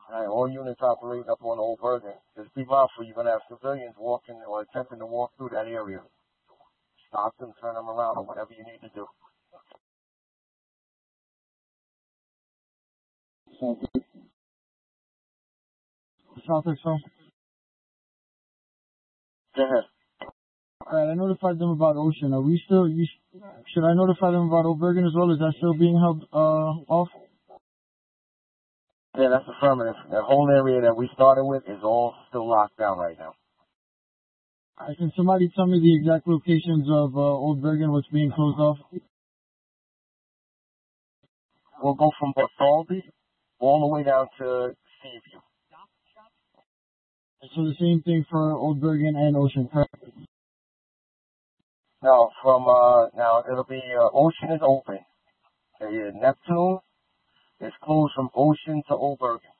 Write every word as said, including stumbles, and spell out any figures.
Right, all units operate up on Old Bergen. Just be mindful, you're going to have civilians walking or attempting to walk through that area. Stop them, turn them around, or whatever you need to do. Southwick, so. Go ahead. Alright, I notified them about Ocean. Are we still, you, should I notify them about Old Bergen as well? Is that still being held, uh, off? Yeah, that's affirmative. That whole area that we started with is all still locked down right now. Alright, can somebody tell me the exact locations of, uh, Old Bergen, what's being closed off? We'll go from Bartholdi all the way down to Seaview. So the same thing for Old Bergen and Ocean, correct? Now, from, uh, now it'll be, uh, Ocean is open. Uh, Neptune is closed from Ocean to Old Bergen.